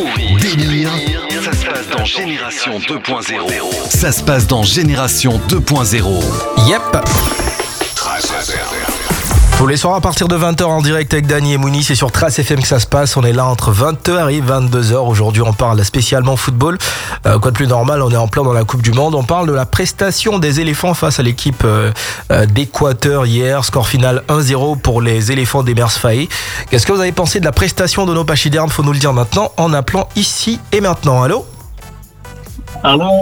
fou rire, délire, ça se passe dans Génération 2.0. Ça se passe dans Génération 2.0. Yep. Tous les soirs à partir de 20h en direct avec Dany et Mouni, c'est sur Trace FM que ça se passe. On est là entre 20h et 22h. Aujourd'hui, on parle spécialement football. Quoi de plus normal, on est en plein dans la Coupe du Monde. On parle de la prestation des éléphants face à l'équipe d'Équateur hier. Score final 1-0 pour les éléphants d'Emers Faé. Qu'est-ce que vous avez pensé de la prestation de nos pachydermes? Faut nous le dire maintenant en appelant ici et maintenant. Allô? Allô,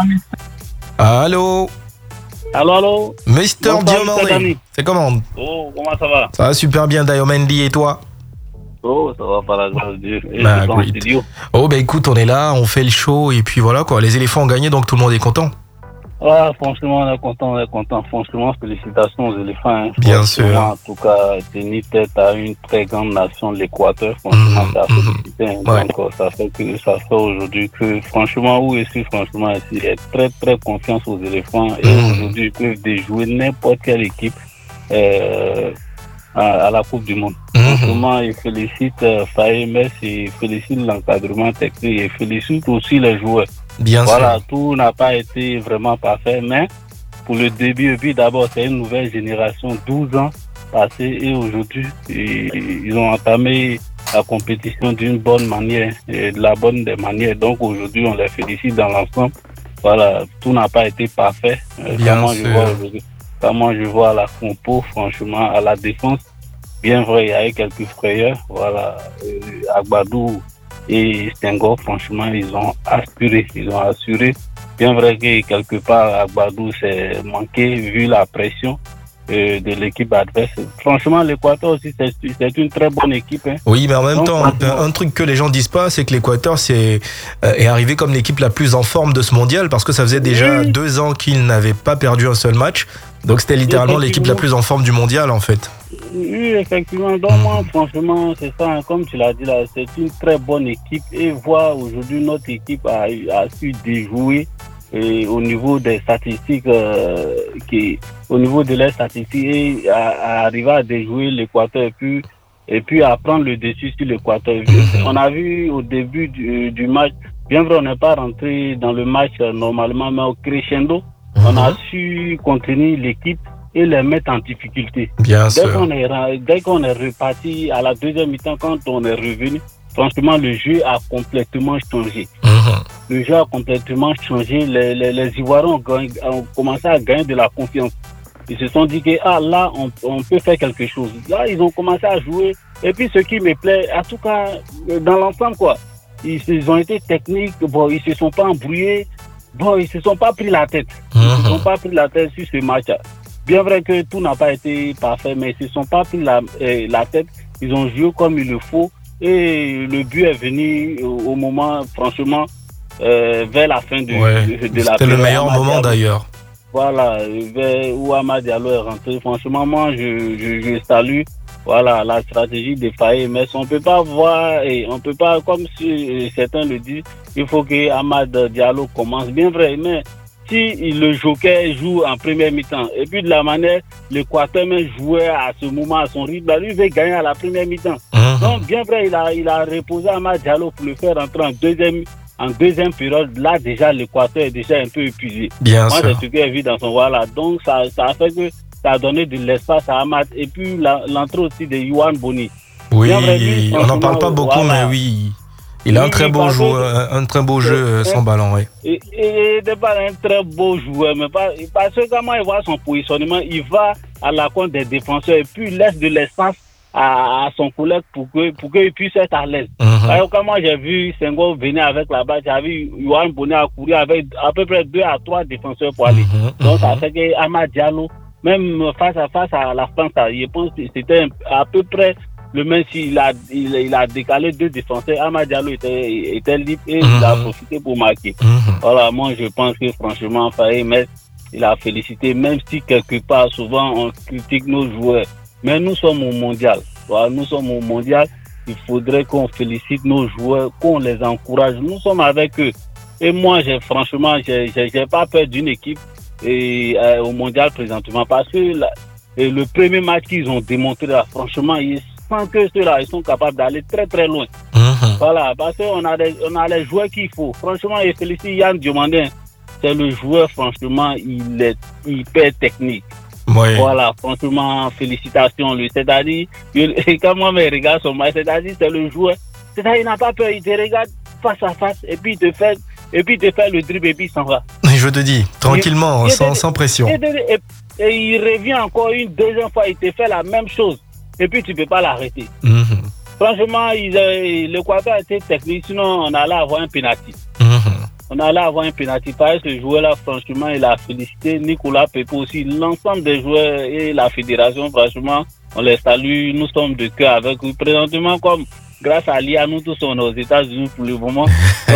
Allô? Allô? Mister Diomandé, c'est comment? Oh, comment ça va? Ça va super bien, Diomendi, et toi? Oh, ça va par la grâce de Dieu. Et Bah, en studio. Oh, bah écoute, on est là, on fait le show, et puis voilà quoi. Les éléphants ont gagné, donc tout le monde est content. Ah, franchement, on est content. Franchement, félicitations aux éléphants. Hein. Bien sûr. En tout cas, tenir tête à une très grande nation, l'Équateur. Franchement, ça fait féliciter. Ouais. Donc, ça fait aujourd'hui que, franchement, franchement, il y a très, très confiance aux éléphants. Et aujourd'hui, ils peuvent déjouer n'importe quelle équipe à la Coupe du Monde. Franchement, ils félicitent Faye Mess, ils félicitent l'encadrement technique, ils félicitent aussi les joueurs. Bien Voilà, sûr. tout n'a pas été vraiment parfait, mais pour le début, et puis d'abord, c'est une nouvelle génération, 12 ans passés, et aujourd'hui, ils ont entamé la compétition d'une bonne manière, et de la bonne des manières. Donc aujourd'hui, on les félicite dans l'ensemble. Voilà, tout n'a pas été parfait. Bien sûr. Comment je vois la compo, franchement, à la défense, bien vrai, il y a eu quelques frayeurs. Voilà, Agbadou et Senghor, franchement, ils ont assuré. Bien vrai que quelque part, Agbadou s'est manqué vu la pression de l'équipe adverse. Franchement, l'Équateur aussi, c'est une très bonne équipe. Hein. Oui, mais en même Donc, temps, franchement, un truc que les gens disent pas, c'est que l'Équateur est arrivé comme l'équipe la plus en forme de ce mondial, parce que ça faisait déjà 2 ans qu'ils n'avaient pas perdu un seul match. Donc c'était littéralement l'équipe la plus en forme du mondial, en fait. Oui, effectivement. Donc moi, franchement, c'est ça. Hein, comme tu l'as dit là, c'est une très bonne équipe. Et voir aujourd'hui notre équipe a su déjouer au niveau des statistiques, au niveau de leurs statistiques, et à arriver à déjouer l'Équateur et puis à prendre le dessus sur l'Équateur. On a vu au début du match, bien vrai, on n'est pas rentré dans le match normalement, mais au crescendo, on a su contenir l'équipe et les mettre en difficulté. Bien sûr. Dès qu'on est reparti à la deuxième mi-temps, quand on est revenu, franchement, le jeu a complètement changé. Le jeu a complètement changé. Les Ivoiriens ont commencé à gagner de la confiance. Ils se sont dit que là, on peut faire quelque chose. Là, ils ont commencé à jouer. Et puis, ce qui me plaît, en tout cas, dans l'ensemble, quoi, ils ont été techniques. Bon, ils se sont pas embrouillés. Bon, ils se sont pas pris la tête. Ils se sont pas pris la tête sur ce match. Bien vrai que tout n'a pas été parfait, mais ils ne se sont pas pris la tête. Ils ont joué comme il le faut. Et le but est venu au moment, franchement, vers la fin de la période. C'était le meilleur moment d'ailleurs. Voilà, vers où Amad Diallo est rentré. Franchement, moi, je salue la stratégie de Faye. Mais on ne peut pas comme certains le disent, il faut que Amad Diallo commence. Bien vrai, mais si le Joker joue en première mi-temps, et puis de la manière, l'Équateur même jouait à ce moment à son rythme, lui veut gagner à la première mi-temps. Donc, bien vrai, il a reposé Amad Diallo pour le faire rentrer en deuxième période. Là, déjà, l'Équateur est déjà un peu épuisé. Bien Moi, sûr. c'est ce que j'ai vu dans son Donc, ça a fait que ça a donné de l'espace à Amad. Et puis, l'entrée aussi de Yohan Boni. Oui, Bien vrai, lui, on n'en parle pas beaucoup, mais oui. Il a un très beau jeu sans ballon, oui. Il n'est pas un très beau joueur, mais parce que quand il voit son positionnement, il va à la compte des défenseurs et puis il laisse de l'espace à son collègue pour qu'il puisse être à l'aise. Quand moi j'ai vu Senghor venir avec la balle, j'ai vu Yohan Boni à courir avec à peu près 2 à 3 défenseurs pour aller. Donc ça fait que Amad Diallo, même face à la France, je pense que c'était à peu près le même. S'il a décalé 2 défenseurs, Amad Diallo était libre et il a profité pour marquer. Voilà, moi je pense que franchement, Faye Mess, il a félicité, même si quelque part souvent on critique nos joueurs. Mais nous sommes au mondial. Voilà, nous sommes au mondial. Il faudrait qu'on félicite nos joueurs, qu'on les encourage. Nous sommes avec eux. Et moi, j'ai pas peur d'une équipe au mondial présentement. Parce que le premier match qu'ils ont démontré, là, franchement, ils sentent que ceux-là, ils sont capables d'aller très très loin. Voilà, parce qu'on a les joueurs qu'il faut. Franchement, je félicite Yann Diomandé. C'est le joueur, franchement, il est hyper technique. Oui. Voilà, franchement, félicitations lui. C'est-à-dire, quand moi je regarde son match, c'est-à-dire, c'est le joueur. C'est-à-dire, il n'a pas peur, il te regarde face à face et puis il te fait le dribble et puis il s'en va. Je te dis, tranquillement, sans pression. Et il revient encore une deuxième fois, il te fait la même chose. Et puis tu ne peux pas l'arrêter. Franchement, l'Équateur a été technique, sinon on allait avoir un penalty. On allait avoir un penalty. Pareil, ce joueur-là, franchement, il a félicité Nicolas Pepe aussi. L'ensemble des joueurs et la fédération, franchement, on les salue. Nous sommes de cœur avec eux. Présentement, comme grâce à l'IA, nous tous sommes aux États-Unis pour le moment.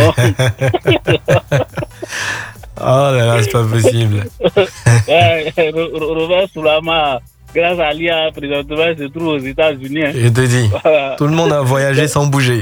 Oh là là, c'est pas possible. Robert Soulama, grâce à l'IA, présentement, se trouve aux États-Unis. Je te dis, voilà. Tout le monde a voyagé sans bouger.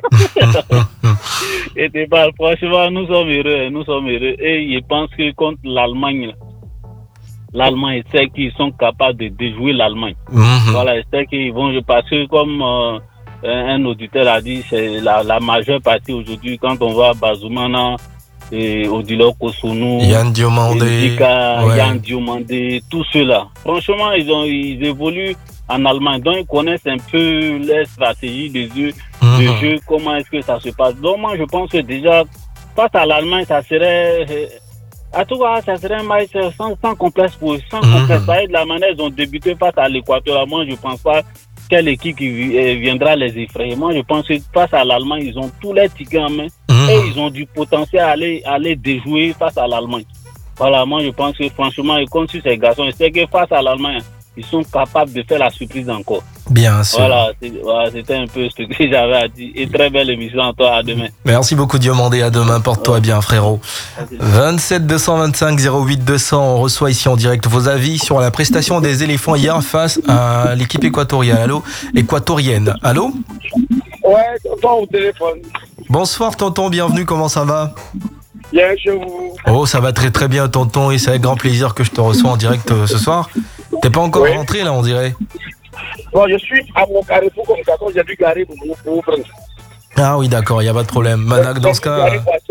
Et franchement, nous sommes heureux. Et je pense que contre l'Allemagne, c'est qu'ils sont capables de déjouer l'Allemagne. Voilà, c'est qu'ils vont, parce que comme un auditeur a dit, c'est la majeure partie aujourd'hui, quand on va à Bazoumana, et Odilo Kosunu, Yann Diomandé, Yann Diomandé, tous ceux-là. Franchement, ils évoluent en Allemagne, donc ils connaissent un peu les stratégies de jeu, comment est-ce que ça se passe. Donc moi, je pense que déjà, face à l'Allemagne, ça serait... À tout cas, ça serait un match sans complexe pour eux, sans complexe. De la manière dont ils ont débuté face à l'Équateur, moi, je ne pense pas quelle équipe qui viendra les effrayer. Moi, je pense que face à l'Allemagne, ils ont tous les tickets en main et ils ont du potentiel à aller déjouer face à l'Allemagne. Voilà, moi, je pense que franchement, ils comptent sur ces garçons. Je sais que face à l'Allemagne, ils sont capables de faire la surprise encore. Bien sûr. Voilà, c'était un peu ce que j'avais à dire. Et très belle émission à toi, à demain. Merci beaucoup Diomandé, à demain, porte-toi bien frérot. 27 225 08 200, on reçoit ici en direct vos avis sur la prestation des éléphants hier face à l'équipe équatorienne. Équatorienne. Allô? Ouais, tonton au téléphone. Bonsoir tonton, bienvenue, comment ça va? Bien chez vous. Oh, ça va très très bien tonton, et c'est avec grand plaisir que je te reçois en direct ce soir. T'es pas encore rentré là, on dirait? Bon, je suis à mon carrefour comme ça, j'ai dû garer pour vous prendre. Ah oui, d'accord, il n'y a pas de problème. Bah, dans ce cas...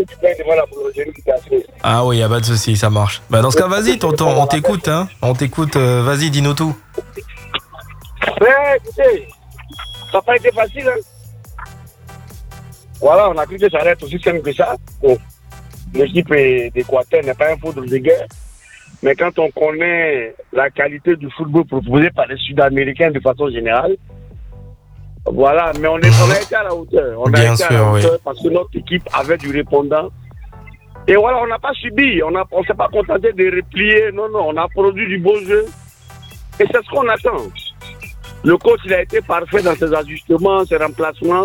Ah oui, il n'y a pas de souci, ça marche. Bah, dans ce cas, vas-y, tonton, on t'écoute, hein. On t'écoute, vas-y, dis-nous tout. Ouais, écoutez, ça n'a pas été facile, hein. Voilà, on a cru que ça allait être aussi simple que ça. Bon, l'équipe d'Équateur n'est pas un foudre de guerre. Mais quand on connaît la qualité du football proposé par les Sud-Américains de façon générale, voilà, mais on a été à la hauteur. On a été à la hauteur parce que notre équipe avait du répondant. Et voilà, on n'a pas subi, on ne s'est pas contenté de replier. Non, on a produit du beau jeu. Et c'est ce qu'on attend. Le coach, il a été parfait dans ses ajustements, ses remplacements.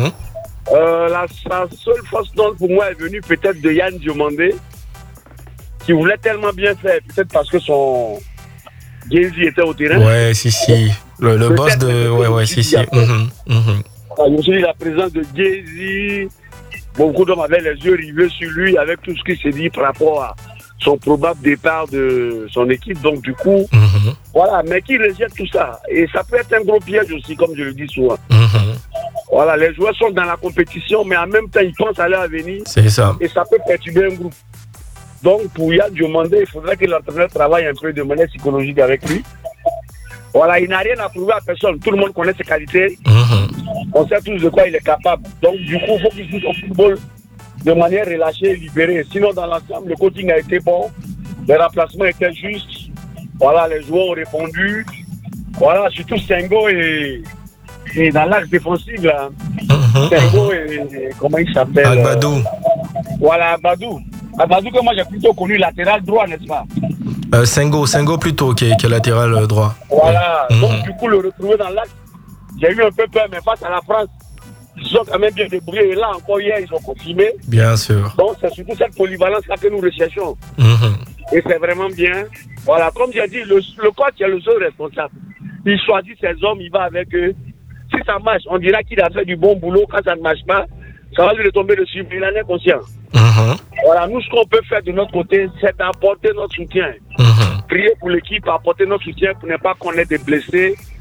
Sa seule fausse note pour moi est venue peut-être de Yann Diomandé, qui voulait tellement bien faire, peut-être parce que son Gézi était au terrain. Ouais, si. Le boss de... Ouais, si. Je me suis dit, la présence de Gézi, beaucoup d'hommes avaient les yeux rivés sur lui avec tout ce qui s'est dit par rapport à son probable départ de son équipe. Donc, du coup, voilà, mais qui rejette tout ça. Et ça peut être un gros piège aussi, comme je le dis souvent. Voilà, les joueurs sont dans la compétition, mais en même temps, ils pensent à leur avenir. C'est ça. Et ça peut perturber un groupe. Donc, pour Yann Diomandé, il faudrait que l'entraîneur travaille un peu de manière psychologique avec lui. Voilà, il n'a rien à prouver à personne. Tout le monde connaît ses qualités. On sait tous de quoi il est capable. Donc, du coup, il faut qu'il joue son football de manière relâchée, libérée. Sinon, dans l'ensemble, le coaching a été bon. Les remplacements étaient justes. Voilà, les joueurs ont répondu. Voilà, surtout Sengo et dans l'axe défensif, là. Sengo et comment il s'appelle? Agbadou. Voilà, Agbadou. Agbadou que moi j'ai plutôt connu latéral droit, n'est-ce pas? Sengo plutôt, qui est latéral droit. Voilà, donc du coup le retrouver dans l'axe, j'ai eu un peu peur, mais face à la France, ils ont quand même bien débrouillé. Et là encore hier, ils ont confirmé. Bien sûr. Donc c'est surtout cette polyvalence-là que nous recherchons. Et c'est vraiment bien. Voilà, comme j'ai dit, le coach est le seul responsable. Il choisit ses hommes, il va avec eux. Si ça marche, on dira qu'il a fait du bon boulot. Quand ça ne marche pas, ça va lui retomber dessus, mais il en est conscient. Voilà, nous, ce qu'on peut faire de notre côté, c'est d'apporter notre soutien. Prier pour l'équipe, apporter notre soutien pour ne pas qu'on ait des blessés.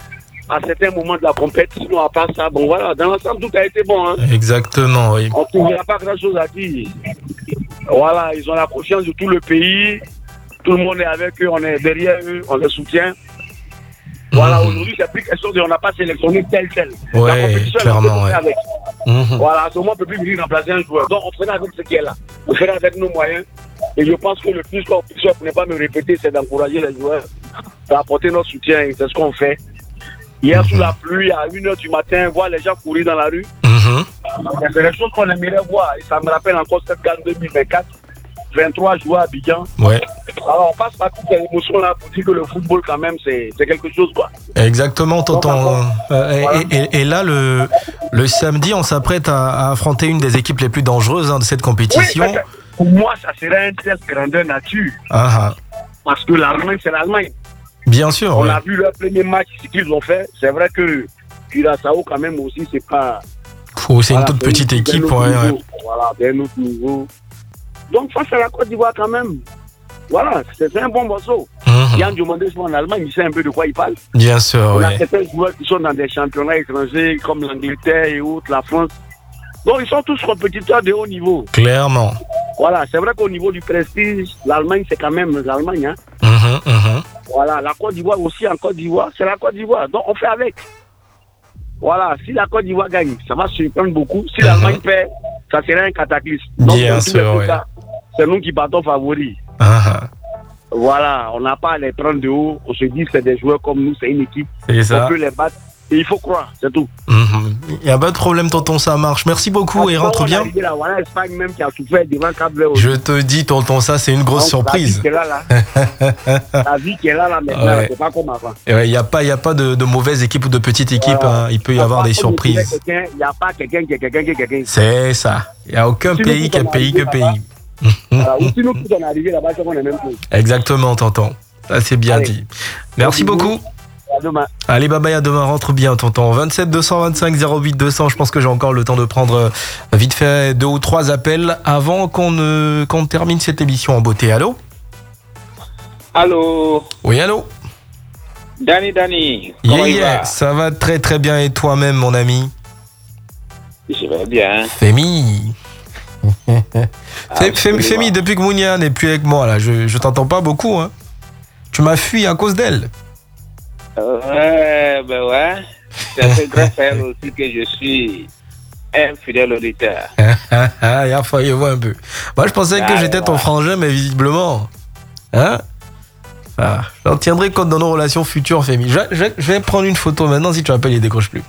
à certains moments de la compétition, à part ça, bon voilà, dans l'ensemble, tout a été bon. Hein. Exactement, oui. On ne trouvera pas grand-chose à dire. Voilà, ils ont la confiance de tout le pays. Tout le monde est avec eux, on est derrière eux, on les soutient. Voilà, aujourd'hui, c'est plus question de on n'a pas sélectionné tel. Ouais, la compétition, clairement, ouais. Avec. Voilà, à ce moment, on ne peut plus venir remplacer un joueur. Donc, on fera avec ce qui est là. On fera avec nos moyens. Et je pense que le plus qu'on puisse, pour ne pas me répéter, c'est d'encourager les joueurs, d'apporter notre soutien. Et c'est ce qu'on fait. Hier, sous la pluie, à 1h du matin, voir les gens courir dans la rue. C'est des choses qu'on aimerait voir. Et ça me rappelle encore cette CAN 2024. 23 joueurs à Abidjan. Ouais. Alors, on passe par toutes ces émotions-là pour dire que le football, quand même, c'est quelque chose, quoi. Exactement, tonton. Et là, le samedi, on s'apprête à affronter une des équipes les plus dangereuses de cette compétition. Oui, pour moi, ça serait un test grandeur nature. Parce que l'Allemagne, c'est l'Allemagne. Bien sûr. On a vu leur premier match, ce qu'ils ont fait. C'est vrai que Curaçao, quand même, aussi, c'est pas... c'est une toute petite équipe. Voilà, d'un autre niveau. Donc, face à la Côte d'Ivoire, quand même, voilà, c'est un bon morceau. Yann Diomandé, en Allemagne, il sait un peu de quoi il parle. Bien sûr, On a certains joueurs qui sont dans des championnats étrangers, comme l'Angleterre et autres, la France. Donc, ils sont tous compétiteurs de haut niveau. Clairement. Voilà, c'est vrai qu'au niveau du prestige, l'Allemagne, c'est quand même l'Allemagne. Voilà, la Côte d'Ivoire aussi, en Côte d'Ivoire, c'est la Côte d'Ivoire. Donc, on fait avec. Voilà, si la Côte d'Ivoire gagne, ça va surprendre beaucoup. Si l'Allemagne perd, ça serait un cataclysme. Donc, bien sûr, oui. C'est nous qui partons favoris. Voilà, on n'a pas à les prendre de haut. On se dit que c'est des joueurs comme nous, c'est une équipe. On peut les battre. Et il faut croire, c'est tout. Il n'y a pas de problème, tonton, ça marche. Merci beaucoup et rentre bien. Voilà, l'Espagne même qui a souffert devant Cap-Vert. Je te dis, tonton, ça, c'est une grosse surprise. La vie qui est là, maintenant, c'est pas comme avant. Il n'y a pas de mauvaise équipe ou de petite équipe. Il peut y avoir des surprises. Il n'y a pas quelqu'un qui est quelqu'un. C'est ça. Il n'y a aucun pays qui est pays que pays. Ou si nous tous on est arrivés là-bas, c'est qu'on est même chose. Exactement, tonton. Ça, c'est bien dit. Merci beaucoup. À demain. Allez, bye bye, à demain, rentre bien, tonton. 27 225 08 200, je pense que j'ai encore le temps de prendre vite fait 2 ou 3 appels avant qu'on termine cette émission en beauté. Allô? Allô? Oui, allô? Danny, comment il va? Ça va très très bien, et toi-même, mon ami? Je vais bien. Fémi. Fémi, depuis que Mounia n'est plus avec moi, là, je t'entends pas beaucoup, hein. Tu m'as fui à cause d'elle. Ouais. C'est grâce à elle aussi que je suis un fidèle auditeur. Il a fallu voir un peu. Moi, je pensais que j'étais ton frangin, mais visiblement. Hein? J'en tiendrai compte dans nos relations futures, Fémi. Je vais prendre une photo maintenant, si tu appelles, il décroche plus.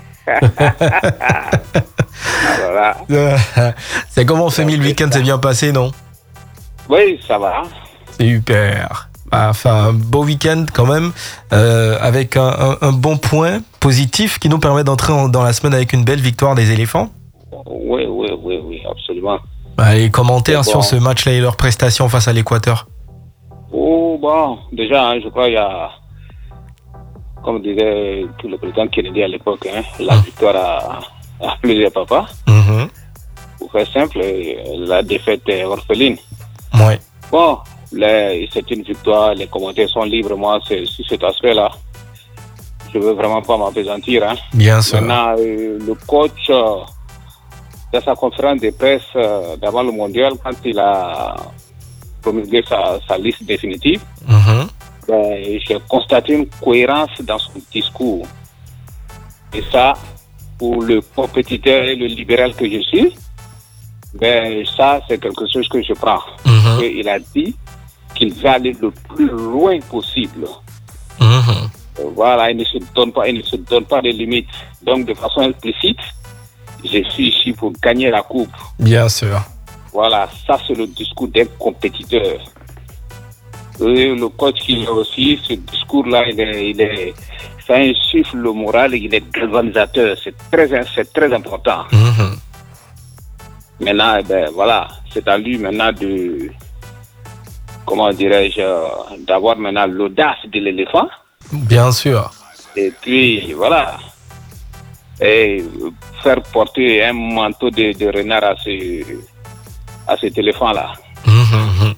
C'est comment, Fémi, le week-end s'est bien passé, non? Oui, ça va. Super. Enfin, un beau week-end quand même, avec un bon point positif qui nous permet d'entrer dans la semaine avec une belle victoire des éléphants. Oui, absolument. Les commentaires sur ce match-là et leur prestation face à l'Équateur. Oh, bon, déjà, je crois qu'il y a, comme disait tout le président Kennedy à l'époque, la victoire à plusieurs papas. Pour faire simple, la défaite est orpheline. Oui. Bon. C'est une victoire, les commentaires sont libres. Moi, c'est sur cet aspect-là. Je ne veux vraiment pas m'apaisantir. Bien sûr. Maintenant, le coach, dans sa conférence de presse d'avant le mondial, quand il a promulgué sa liste définitive, j'ai constaté une cohérence dans son discours. Et ça, pour le compétiteur et le libéral que je suis, ça, c'est quelque chose que je prends. Il a dit qu'il va aller le plus loin possible. Voilà, il ne se donne pas de limites. Donc, de façon implicite, je suis ici pour gagner la coupe. Bien sûr. Voilà, ça c'est le discours d'un compétiteur. Et le coach qui a aussi, ce discours-là, ça insuffle le moral, il est galvanisateur. C'est très important. Maintenant, voilà, c'est à lui maintenant de, comment dirais-je, d'avoir maintenant l'audace de l'éléphant. Bien sûr. Et puis, voilà. Et faire porter un manteau de renard à cet éléphant-là.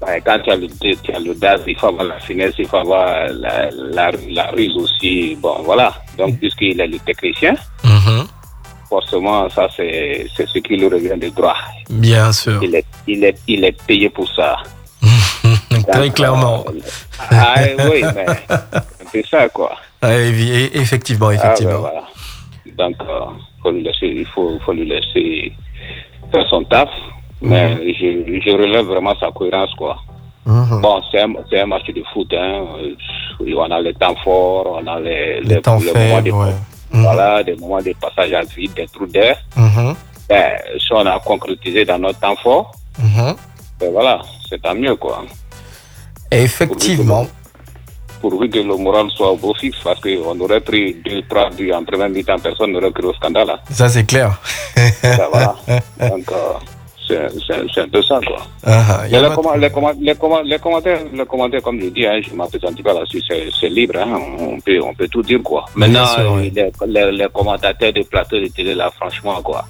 Quand tu as l'audace, il faut avoir la finesse, il faut avoir la ruse aussi. Bon, voilà. Donc, puisqu'il est le technicien, forcément, ça, c'est ce qui lui revient de droit. Bien sûr. Il est payé pour ça. Très clairement. Oui, mais c'est ça, quoi. Effectivement. Voilà. Donc, il faut lui laisser faire son taf. Mais je relève vraiment sa cohérence, quoi. Bon, c'est un match de foot, hein. On a les temps forts, on a les moments de voilà, des moments de passage à vide, des trous d'air. Si on a concrétisé dans notre temps fort, ben voilà, c'est tant mieux, quoi. Effectivement. Pourvu que le moral soit au beau fixe, parce qu'on aurait pris 2-3 buts en première mi-temps, personne n'aurait cru au scandale. Hein. Ça, c'est clair. Ben, voilà. Donc, c'est un peu ça, quoi. Les commentaires, comme je dis, hein, je ne m'appesantis pas là-dessus, c'est libre, hein, on peut tout dire, quoi. Maintenant, les commentateurs de plateau de télé, là, franchement, quoi.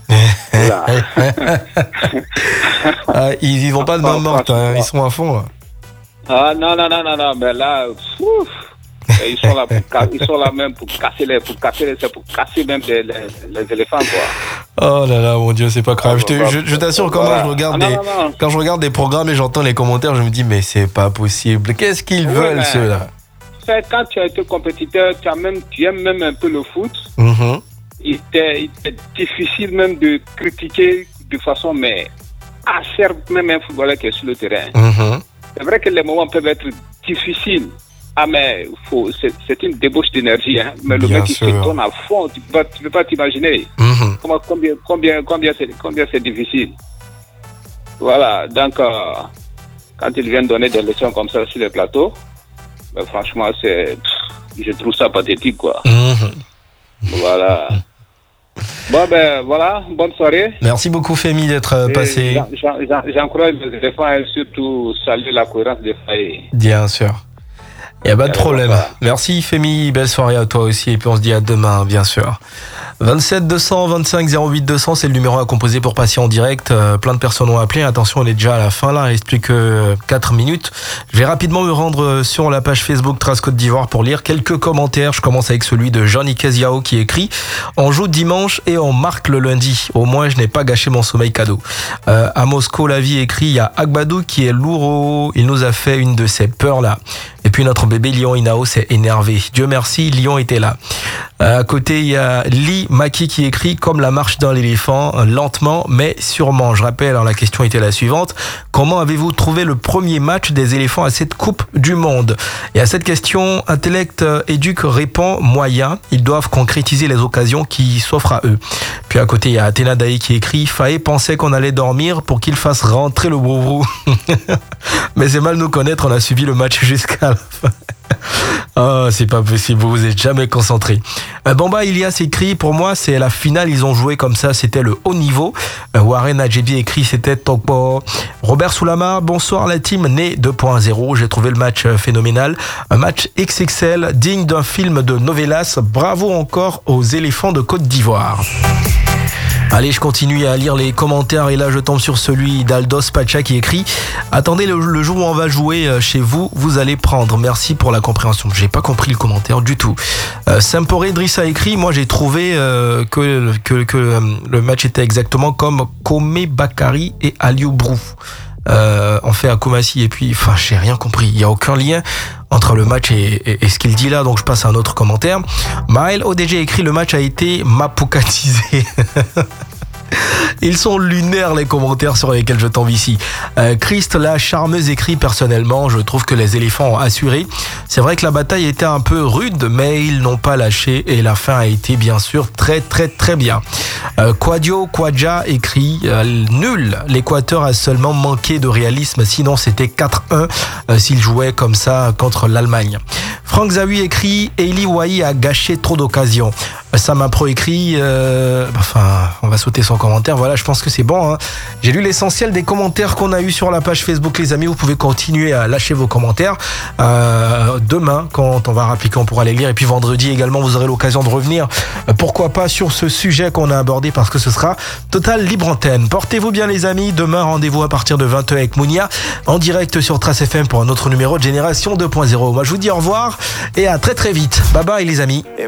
Ils vont pas de main morte, hein, ils sont à fond, là. Ah, non, mais là, ils sont là même pour casser même les éléphants, quoi. Oh là là, mon Dieu, c'est pas grave. Je t'assure, quand je regarde des programmes et j'entends les commentaires, je me dis, mais c'est pas possible. Qu'est-ce qu'ils veulent, ceux-là? Quand tu as été compétiteur, tu aimes même un peu le foot. Il était difficile même de critiquer de façon, mais acerbe même un footballeur qui est sur le terrain. C'est vrai que les moments peuvent être difficiles. Ah, mais c'est une débauche d'énergie, hein. Mais le mec, il se donne à fond, tu peux pas t'imaginer. Combien c'est difficile. Voilà, donc, quand ils viennent donner des leçons comme ça sur les plateaux, ben, franchement, je trouve ça pathétique, quoi. Voilà. Bon, ben voilà, bonne soirée. Merci beaucoup, Femi, d'être passé. J'encourage les éléphants et surtout saluer la cohérence des foyers. Bien sûr. Il n'y a pas de problème. Merci, Femi. Belle soirée à toi aussi. Et puis, on se dit à demain, bien sûr. 27 200 25 08 200, c'est le numéro à composer pour passer en direct. Plein de personnes ont appelé. Attention, on est déjà à la fin là. Il reste plus que 4 minutes. Je vais rapidement me rendre sur la page Facebook Trace Côte d'Ivoire pour lire quelques commentaires. Je commence avec celui de Johnny Keziao qui écrit: on joue dimanche et on marque le lundi. Au moins, je n'ai pas gâché mon sommeil cadeau. À Moscou, la vie écrit: il y a Agbadou qui est lourd. Il nous a fait une de ces peurs là. Et puis notre bébé Lyon Inao s'est énervé. Dieu merci, Lyon était là. À côté, il y a Lee Maki qui écrit: comme la marche d'un éléphant, lentement mais sûrement. Je rappelle, alors la question était la suivante: comment avez-vous trouvé le premier match des éléphants à cette Coupe du Monde? Et à cette question, Intellect Éduc répond: moyen. Ils doivent concrétiser les occasions qui s'offrent à eux. Puis à côté, il y a Athéna Daï qui écrit: Faé pensait qu'on allait dormir pour qu'il fasse rentrer le brou. Mais c'est mal nous connaître, on a suivi le match jusqu'à la fin. Oh, c'est pas possible, vous vous êtes jamais concentré. Bamba Ilias écrit: pour moi c'est la finale, ils ont joué comme ça, c'était le haut niveau. Warren Adjebi écrit: c'était Tokpo. Robert Soulama: bonsoir la team Né 2.0, j'ai trouvé le match phénoménal, un match XXL digne d'un film de novelas. Bravo encore aux éléphants de Côte d'Ivoire. Allez, je continue à lire les commentaires et là je tombe sur celui d'Aldos Pacha qui écrit: attendez le jour où on va jouer chez vous, vous allez prendre. Merci pour la compréhension. J'ai pas compris le commentaire du tout. Sempore Drissa écrit: moi j'ai trouvé que le match était exactement comme Kome Bakari et Aliou Brou. En fait à Koumassi, et puis j'ai rien compris, il y a aucun lien entre le match et ce qu'il dit là, donc je passe à un autre commentaire. Maël ODG écrit: le match a été mapoucatisé. Ils sont lunaires les commentaires sur lesquels je tombe ici. Christ la charmeuse écrit: personnellement je trouve que les éléphants ont assuré. C'est vrai que la bataille était un peu rude, mais ils n'ont pas lâché et la fin a été bien sûr très très très bien. Quadio Quadja écrit: nul, l'Équateur a seulement manqué de réalisme, sinon c'était 4-1 s'il jouait comme ça contre l'Allemagne. Franck Zawi écrit: Eli Wahi a gâché trop d'occasions. Sam Pro écrit, on va sauter son commentaire. Voilà, je pense que c'est bon. Hein. J'ai lu l'essentiel des commentaires qu'on a eu sur la page Facebook, les amis. Vous pouvez continuer à lâcher vos commentaires. Demain, quand on va rappliquer, on pourra les lire. Et puis vendredi également, vous aurez l'occasion de revenir. Pourquoi pas sur ce sujet qu'on a abordé, parce que ce sera Total Libre Antenne. Portez-vous bien, les amis. Demain, rendez-vous à partir de 20h avec Mounia en direct sur Trace FM pour un autre numéro de Génération 2.0. Moi, je vous dis au revoir et à très très vite. Bye bye, les amis.